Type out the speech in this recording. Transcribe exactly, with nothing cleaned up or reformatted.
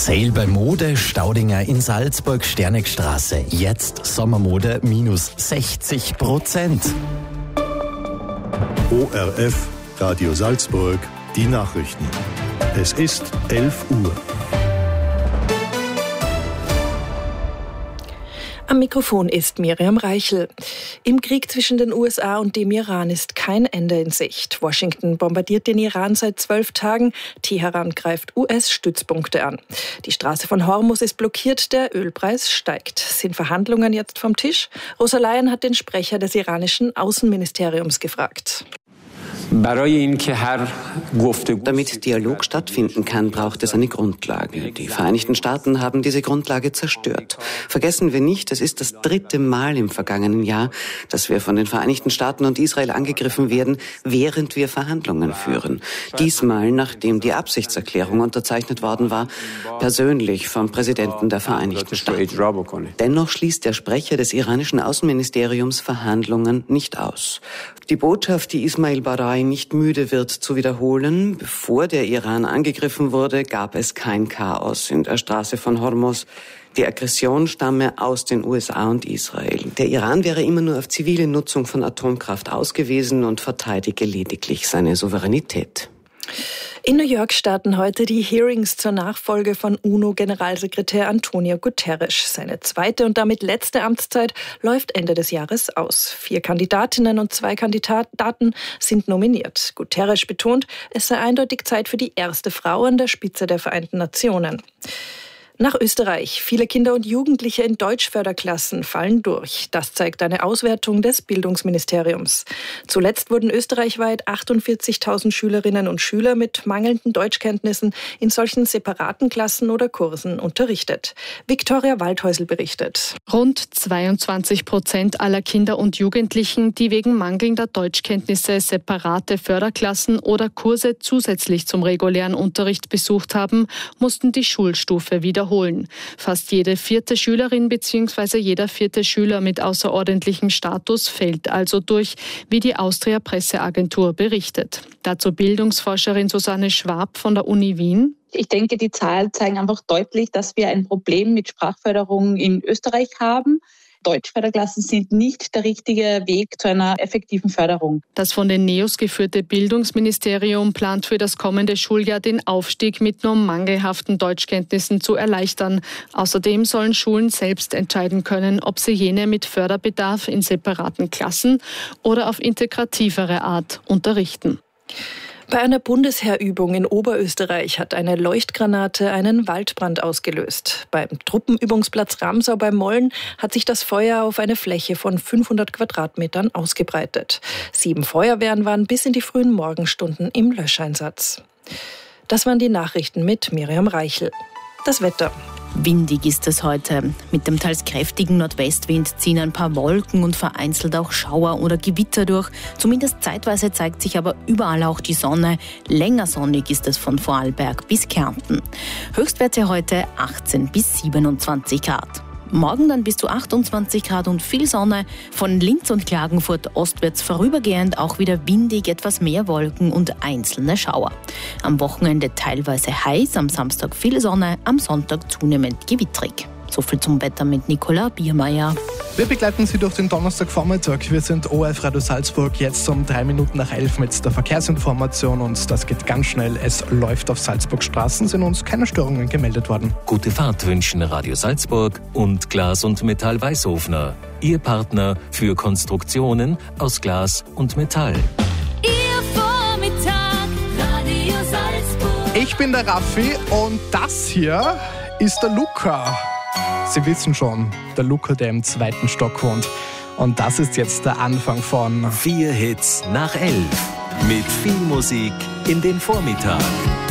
Sale bei Mode, Staudinger in Salzburg, Sternegstraße. Jetzt Sommermode minus sechzig Prozent. O R F, Radio Salzburg, die Nachrichten. Es ist elf Uhr. Am Mikrofon ist Miriam Reichel. Im Krieg zwischen den U S A und dem Iran ist kein Ende in Sicht. Washington bombardiert den Iran seit zwölf Tagen. Teheran greift U S-Stützpunkte an. Die Straße von Hormuz ist blockiert, der Ölpreis steigt. Sind Verhandlungen jetzt vom Tisch? Rosa Leyen hat den Sprecher des iranischen Außenministeriums gefragt. Damit Dialog stattfinden kann, braucht es eine Grundlage. Die Vereinigten Staaten haben diese Grundlage zerstört. Vergessen wir nicht, es ist das dritte Mal im vergangenen Jahr, dass wir von den Vereinigten Staaten und Israel angegriffen werden, während wir Verhandlungen führen. Diesmal, nachdem die Absichtserklärung unterzeichnet worden war, persönlich vom Präsidenten der Vereinigten Staaten. Dennoch schließt der Sprecher des iranischen Außenministeriums Verhandlungen nicht aus. Die Botschaft, die Ismail Barai nicht müde wird zu wiederholen: Bevor der Iran angegriffen wurde, gab es kein Chaos in der Straße von Hormuz. Die Aggression stamme aus den U S A und Israel. Der Iran wäre immer nur auf zivile Nutzung von Atomkraft ausgewiesen und verteidige lediglich seine Souveränität. In New York starten heute die Hearings zur Nachfolge von UNO-Generalsekretär Antonio Guterres. Seine zweite und damit letzte Amtszeit läuft Ende des Jahres aus. Vier Kandidatinnen und zwei Kandidaten sind nominiert. Guterres betont, es sei eindeutig Zeit für die erste Frau an der Spitze der Vereinten Nationen. Nach Österreich. Viele Kinder und Jugendliche in Deutschförderklassen fallen durch. Das zeigt eine Auswertung des Bildungsministeriums. Zuletzt wurden österreichweit achtundvierzigtausend Schülerinnen und Schüler mit mangelnden Deutschkenntnissen in solchen separaten Klassen oder Kursen unterrichtet. Viktoria Waldhäusl berichtet. Rund zweiundzwanzig Prozent aller Kinder und Jugendlichen, die wegen mangelnder Deutschkenntnisse separate Förderklassen oder Kurse zusätzlich zum regulären Unterricht besucht haben, mussten die Schulstufe wiederholen. Fast jede vierte Schülerin bzw. jeder vierte Schüler mit außerordentlichem Status fällt also durch, wie die Austria Presseagentur berichtet. Dazu Bildungsforscherin Susanne Schwab von der Uni Wien. Ich denke, die Zahlen zeigen einfach deutlich, dass wir ein Problem mit Sprachförderung in Österreich haben. Deutschförderklassen sind nicht der richtige Weg zu einer effektiven Förderung. Das von den NEOS geführte Bildungsministerium plant für das kommende Schuljahr den Aufstieg mit nur mangelhaften Deutschkenntnissen zu erleichtern. Außerdem sollen Schulen selbst entscheiden können, ob sie jene mit Förderbedarf in separaten Klassen oder auf integrativere Art unterrichten. Bei einer Bundesheerübung in Oberösterreich hat eine Leuchtgranate einen Waldbrand ausgelöst. Beim Truppenübungsplatz Ramsau bei Molln hat sich das Feuer auf eine Fläche von fünfhundert Quadratmetern ausgebreitet. Sieben Feuerwehren waren bis in die frühen Morgenstunden im Löscheinsatz. Das waren die Nachrichten mit Miriam Reichel. Das Wetter. Windig ist es heute. Mit dem teils kräftigen Nordwestwind ziehen ein paar Wolken und vereinzelt auch Schauer oder Gewitter durch. Zumindest zeitweise zeigt sich aber überall auch die Sonne. Länger sonnig ist es von Vorarlberg bis Kärnten. Höchstwerte heute achtzehn bis siebenundzwanzig Grad. Morgen dann bis zu achtundzwanzig Grad und viel Sonne. Von Linz und Klagenfurt ostwärts vorübergehend auch wieder windig, etwas mehr Wolken und einzelne Schauer. Am Wochenende teilweise heiß, am Samstag viel Sonne, am Sonntag zunehmend gewittrig. So viel zum Wetter mit Nicola Biermeier. Wir begleiten Sie durch den Donnerstagvormittag. Wir sind O R F Radio Salzburg, jetzt um drei Minuten nach elf mit der Verkehrsinformation und das geht ganz schnell. Es läuft auf Salzburgstraßen, sind uns keine Störungen gemeldet worden. Gute Fahrt wünschen Radio Salzburg und Glas und Metall Weißhofner. Ihr Partner für Konstruktionen aus Glas und Metall. Ihr Vormittag, Radio Salzburg. Ich bin der Raffi und das hier ist der Luca. Sie wissen schon, der Luca, der im zweiten Stock wohnt. Und das ist jetzt der Anfang von Vier Hits nach elf. Mit viel Musik in den Vormittag.